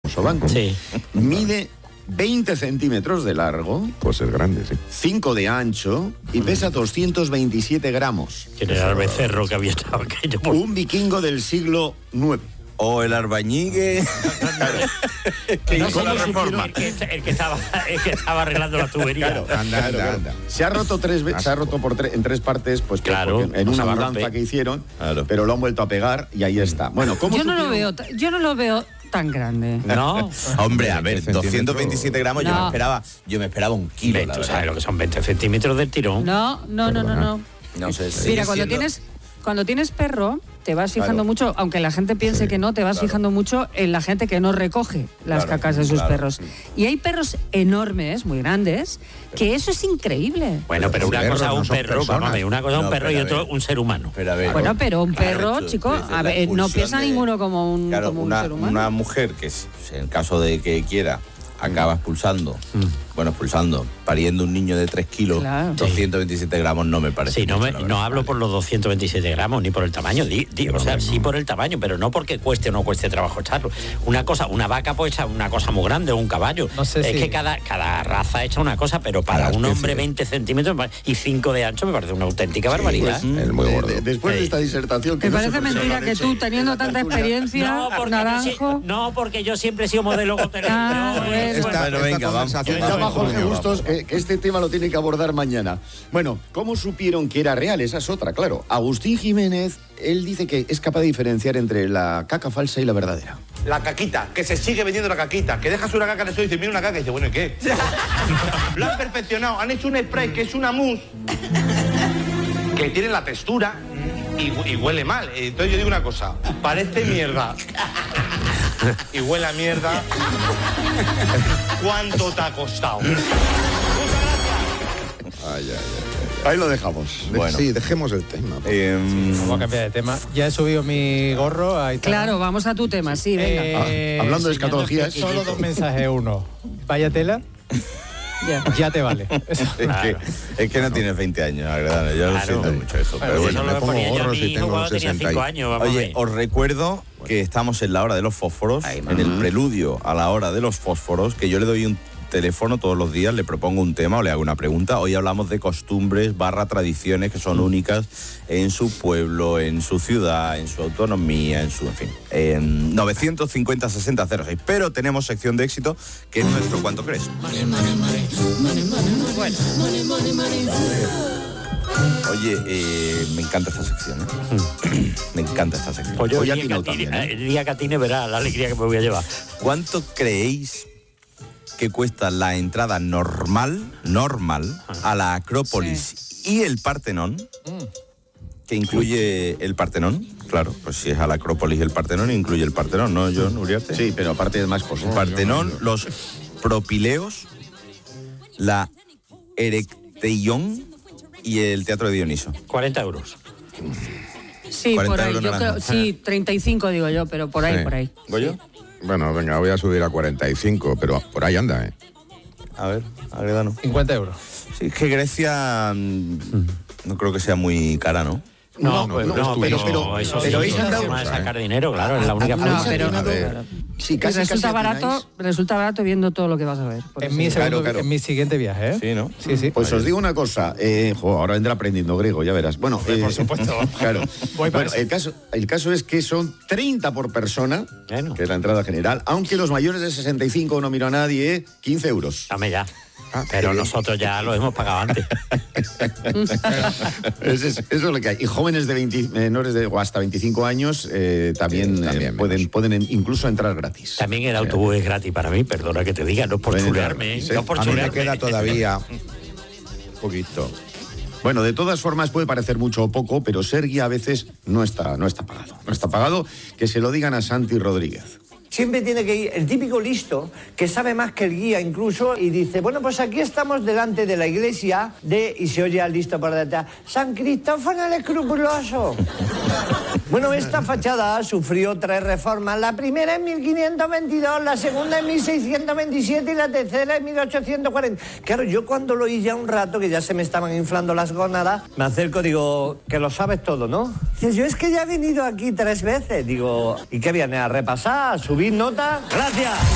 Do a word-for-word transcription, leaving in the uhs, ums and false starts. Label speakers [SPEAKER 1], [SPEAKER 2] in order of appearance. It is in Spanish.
[SPEAKER 1] famoso banco.
[SPEAKER 2] Sí.
[SPEAKER 1] Mide veinte centímetros de largo.
[SPEAKER 3] Pues es grande, sí.
[SPEAKER 1] cinco de ancho y pesa doscientos veintisiete gramos.
[SPEAKER 2] ¿Quién era el becerro que había estado aquello?
[SPEAKER 1] Un vikingo del siglo nueve.
[SPEAKER 4] O el arbañigue.
[SPEAKER 2] Que
[SPEAKER 1] No,
[SPEAKER 2] hizo la
[SPEAKER 1] ¿cómo
[SPEAKER 2] reforma.
[SPEAKER 1] supieron?
[SPEAKER 2] El que, el, que estaba, el que estaba arreglando la tubería.
[SPEAKER 1] Claro,
[SPEAKER 3] Anda,
[SPEAKER 1] claro,
[SPEAKER 3] anda,
[SPEAKER 1] claro.
[SPEAKER 3] anda.
[SPEAKER 1] Se ha roto tres veces, se ha roto por tre- en tres partes, pues
[SPEAKER 2] Claro,
[SPEAKER 1] porque en
[SPEAKER 2] no se
[SPEAKER 1] una
[SPEAKER 2] va a
[SPEAKER 1] mudanza
[SPEAKER 2] romper.
[SPEAKER 1] que hicieron,
[SPEAKER 4] Claro.
[SPEAKER 1] pero lo han vuelto a pegar y ahí está. Bueno, ¿cómo
[SPEAKER 5] Yo no lo
[SPEAKER 1] supieron?
[SPEAKER 5] veo, t- yo no lo veo tan grande.
[SPEAKER 2] No.
[SPEAKER 4] Hombre, a ver,
[SPEAKER 3] veinte
[SPEAKER 4] doscientos veintisiete gramos, yo me
[SPEAKER 5] No.
[SPEAKER 4] esperaba, yo me esperaba un kilo, la
[SPEAKER 2] ¿Tú
[SPEAKER 4] verdad.
[SPEAKER 2] sabes lo que son veinte centímetros del tirón?
[SPEAKER 5] No, no, no, no, no.
[SPEAKER 4] No sé, sigue
[SPEAKER 5] Mira, cuando
[SPEAKER 4] siendo-
[SPEAKER 5] tienes cuando tienes perro, te vas fijando
[SPEAKER 1] Claro.
[SPEAKER 5] mucho, aunque la gente piense que no, te vas
[SPEAKER 4] claro.
[SPEAKER 5] fijando mucho en la gente que no recoge las
[SPEAKER 4] Claro,
[SPEAKER 5] cacas de sus
[SPEAKER 4] claro.
[SPEAKER 5] perros. Y hay perros enormes, muy grandes, que eso es increíble.
[SPEAKER 2] Bueno, pero una
[SPEAKER 3] Los
[SPEAKER 2] cosa es
[SPEAKER 3] perros
[SPEAKER 2] un
[SPEAKER 3] no son
[SPEAKER 2] perro,
[SPEAKER 3] personas.
[SPEAKER 2] vamos a ver, una cosa es un
[SPEAKER 4] No,
[SPEAKER 2] perro y
[SPEAKER 4] pero a
[SPEAKER 2] otro
[SPEAKER 4] ver.
[SPEAKER 2] un ser humano.
[SPEAKER 4] Pero a ver,
[SPEAKER 5] Bueno, pero un
[SPEAKER 4] claro,
[SPEAKER 5] perro,
[SPEAKER 4] tú-
[SPEAKER 5] chico,
[SPEAKER 4] tú dices
[SPEAKER 5] a
[SPEAKER 4] la
[SPEAKER 5] ver, no
[SPEAKER 4] expulsión
[SPEAKER 5] piensa
[SPEAKER 4] de-
[SPEAKER 5] ninguno como un,
[SPEAKER 4] Claro,
[SPEAKER 5] como un
[SPEAKER 4] una,
[SPEAKER 5] ser humano.
[SPEAKER 4] una mujer que, si- en caso de que quiera, acaba expulsando, bueno, expulsando, pariendo un niño de tres kilos,
[SPEAKER 5] Claro.
[SPEAKER 4] doscientos veintisiete gramos no me parece.
[SPEAKER 2] Sí, no,
[SPEAKER 4] mucho,
[SPEAKER 2] me,
[SPEAKER 4] la
[SPEAKER 2] no
[SPEAKER 4] verdad.
[SPEAKER 2] hablo por los doscientos veintisiete gramos ni por el tamaño, di, di- o sea, sí por el tamaño, pero no porque cueste o no cueste trabajo echarlo. Una cosa, una vaca puede echar una cosa muy grande o un caballo.
[SPEAKER 6] No sé
[SPEAKER 2] es
[SPEAKER 6] si-
[SPEAKER 2] que cada, cada raza echa una cosa, pero para
[SPEAKER 3] Cada
[SPEAKER 2] un
[SPEAKER 3] especie.
[SPEAKER 2] hombre veinte centímetros y cinco de ancho me parece una auténtica barbaridad.
[SPEAKER 1] Pues,
[SPEAKER 3] Es muy
[SPEAKER 1] de-
[SPEAKER 3] gordo.
[SPEAKER 1] de- después de
[SPEAKER 2] Sí.
[SPEAKER 1] esta disertación que
[SPEAKER 5] Me
[SPEAKER 1] no
[SPEAKER 5] parece
[SPEAKER 1] sé por qué
[SPEAKER 5] mentira
[SPEAKER 1] lo han
[SPEAKER 5] que
[SPEAKER 1] hecho
[SPEAKER 5] tú,
[SPEAKER 1] en
[SPEAKER 5] teniendo
[SPEAKER 1] la
[SPEAKER 5] tanta
[SPEAKER 1] tertulia.
[SPEAKER 5] experiencia,
[SPEAKER 2] No porque, yo,
[SPEAKER 5] naranjo.
[SPEAKER 2] sí- no, porque yo siempre he sido modelo hotelero.
[SPEAKER 5] Ah,
[SPEAKER 2] Yo,
[SPEAKER 5] bueno.
[SPEAKER 2] eh,
[SPEAKER 3] Esta,
[SPEAKER 4] Bueno,
[SPEAKER 3] esta
[SPEAKER 4] venga, vamos.
[SPEAKER 3] conversación
[SPEAKER 1] Que
[SPEAKER 3] va
[SPEAKER 1] llama
[SPEAKER 3] a ser
[SPEAKER 1] Jorge
[SPEAKER 3] muy
[SPEAKER 1] Bustos,
[SPEAKER 3] guapa.
[SPEAKER 1] que, que este tema lo tiene que abordar mañana. Bueno, ¿cómo supieron que era real? Esa es otra, claro. Agustín Jiménez, él dice que es capaz de diferenciar entre la caca falsa y la verdadera.
[SPEAKER 7] La caquita, que se sigue vendiendo la caquita, que dejas una caca en el suelo y dices, mira una caca, y dices, bueno, ¿y qué? Lo han perfeccionado, han hecho un spray que es una mousse, que tiene la textura y, y huele mal. Entonces yo digo una cosa, parece mierda y huele a mierda. ¿Cuánto te ha costado?
[SPEAKER 3] Ay, ay, ay.
[SPEAKER 1] Ahí lo dejamos.
[SPEAKER 3] De-
[SPEAKER 4] Bueno.
[SPEAKER 3] Sí, dejemos el tema.
[SPEAKER 4] Em,
[SPEAKER 6] Vamos a cambiar de tema. Ya he subido mi gorro. Ahí está.
[SPEAKER 5] Claro, vamos a tu tema, sí, venga.
[SPEAKER 6] Eh,
[SPEAKER 1] Ah, hablando de
[SPEAKER 6] sí,
[SPEAKER 1] escatologías.
[SPEAKER 6] Solo dos mensajes. Uno, vaya tela,
[SPEAKER 5] Ya.
[SPEAKER 6] ya te vale. Eso.
[SPEAKER 4] es, que, es que no tienes veinte años, Agredano. Yo lo
[SPEAKER 2] Claro.
[SPEAKER 4] siento mucho eso. Pero
[SPEAKER 2] Eso
[SPEAKER 4] bueno.
[SPEAKER 2] lo
[SPEAKER 3] me pongo
[SPEAKER 2] ponía yo a
[SPEAKER 3] gorro
[SPEAKER 2] mi
[SPEAKER 3] si
[SPEAKER 2] hijo
[SPEAKER 3] tengo
[SPEAKER 2] cuando tenía
[SPEAKER 3] sesenta y-
[SPEAKER 2] cinco años. Vamos a
[SPEAKER 4] Oye,
[SPEAKER 2] ver.
[SPEAKER 4] os recuerdo que estamos en la hora de los fósforos, en el preludio a la hora de los fósforos, que yo le doy un teléfono todos los días, le propongo un tema o le hago una pregunta. Hoy hablamos de costumbres barra tradiciones que son únicas en su pueblo, en su ciudad, en su autonomía, en su, en fin, en novecientos cincuenta sesenta cero seis. Pero tenemos sección de éxito, que es nuestro ¿Cuánto crees? Oye, eh, me encanta esta sección, ¿eh? Me encanta esta sección.
[SPEAKER 2] Pues yo
[SPEAKER 1] Hoy
[SPEAKER 2] el
[SPEAKER 1] ha
[SPEAKER 2] día, que
[SPEAKER 1] atinado
[SPEAKER 2] atine,
[SPEAKER 1] también, ¿eh?
[SPEAKER 2] el día que atine verá la alegría que me voy a llevar.
[SPEAKER 4] ¿Cuánto creéis que cuesta la entrada normal, normal, a la Acrópolis y el Partenón? Que incluye el Partenón. Claro, pues si es a la Acrópolis y el Partenón, incluye el Partenón, ¿no, John Uriarte?
[SPEAKER 1] Sí, pero aparte de más cosas.
[SPEAKER 4] El Partenón, los propileos, la Erecteión y el Teatro de Dioniso.
[SPEAKER 2] cuarenta euros.
[SPEAKER 5] Sí, por
[SPEAKER 4] cuarenta
[SPEAKER 5] ahí.
[SPEAKER 4] euros
[SPEAKER 5] Yo
[SPEAKER 4] naranja.
[SPEAKER 5] creo, sí, treinta y cinco digo yo, pero por ahí,
[SPEAKER 3] Sí.
[SPEAKER 5] por ahí.
[SPEAKER 4] ¿Goyo?
[SPEAKER 3] Bueno, venga, voy a subir a cuarenta y cinco, pero por ahí anda, ¿eh?
[SPEAKER 4] A ver, Agredano.
[SPEAKER 6] cincuenta euros.
[SPEAKER 4] Sí, es que Grecia mm, no creo que sea muy cara, ¿no?
[SPEAKER 1] No,
[SPEAKER 3] no,
[SPEAKER 1] no,
[SPEAKER 3] no,
[SPEAKER 1] pero,
[SPEAKER 3] pero-
[SPEAKER 1] pero,
[SPEAKER 2] eso
[SPEAKER 1] pero
[SPEAKER 2] sí,
[SPEAKER 1] habéis
[SPEAKER 2] es una
[SPEAKER 1] andado-
[SPEAKER 2] forma de sacar dinero, claro, es la única
[SPEAKER 5] No,
[SPEAKER 2] forma.
[SPEAKER 5] pero-
[SPEAKER 3] A ver,
[SPEAKER 1] Sí,
[SPEAKER 5] Y
[SPEAKER 1] casi,
[SPEAKER 5] resulta
[SPEAKER 1] casi
[SPEAKER 5] barato,
[SPEAKER 1] atináis.
[SPEAKER 5] resulta barato viendo todo lo que vas a ver. por
[SPEAKER 6] En
[SPEAKER 5] eso
[SPEAKER 6] mi,
[SPEAKER 5] digo.
[SPEAKER 6] segundo-
[SPEAKER 1] Claro, claro.
[SPEAKER 6] en mi siguiente viaje, ¿eh?
[SPEAKER 4] Sí, ¿no?
[SPEAKER 6] Sí, sí.
[SPEAKER 1] Pues os digo una cosa, eh, jo, ahora vendrá aprendiendo griego, ya verás. Bueno, eh,
[SPEAKER 6] por supuesto.
[SPEAKER 1] Claro.
[SPEAKER 6] Voy para
[SPEAKER 1] Bueno,
[SPEAKER 6] eso.
[SPEAKER 1] el caso, el caso es que son treinta por persona,
[SPEAKER 2] Bueno.
[SPEAKER 1] que es la entrada general, aunque los mayores de sesenta y cinco no miro a nadie, eh, quince euros.
[SPEAKER 2] Dame ya.
[SPEAKER 1] Ah,
[SPEAKER 2] Pero
[SPEAKER 1] qué bien.
[SPEAKER 2] nosotros ya lo hemos pagado antes.
[SPEAKER 1] Es- es- eso es lo que hay. Y jóvenes de veinte, menores de o hasta veinticinco años eh, también,
[SPEAKER 3] Sí,
[SPEAKER 1] eh,
[SPEAKER 3] también
[SPEAKER 1] pueden,
[SPEAKER 3] menos.
[SPEAKER 1] pueden en- incluso entrar gratis.
[SPEAKER 2] También el autobús es gratis para mí, perdona que te diga, no es por
[SPEAKER 1] Pueden entrar
[SPEAKER 2] chulearme, ¿eh?
[SPEAKER 1] gratis, ¿eh?
[SPEAKER 2] No por
[SPEAKER 3] a mí me
[SPEAKER 2] chulearme.
[SPEAKER 3] queda todavía un poquito.
[SPEAKER 1] Bueno, de todas formas puede parecer mucho o poco, pero ser guía a veces no está, no está pagado. No está pagado, que se lo digan a Santi Rodríguez.
[SPEAKER 8] Siempre tiene que ir el típico listo, que sabe más que el guía incluso, y dice, bueno, pues aquí estamos delante de la iglesia de, y se oye al listo por detrás, San Cristófano el Escrupuloso. Bueno, esta fachada sufrió tres reformas, la primera en mil quinientos veintidós, la segunda en mil seiscientos veintisiete y la tercera en mil ochocientos cuarenta. Claro, yo cuando lo oí ya un rato, que ya se me estaban inflando las gónadas, me acerco, digo, que lo sabes todo, ¿no? Dice, yo es que ya he venido aquí tres veces, digo, ¿y qué viene? ¿A repasar? ¿A subir nota? Gracias.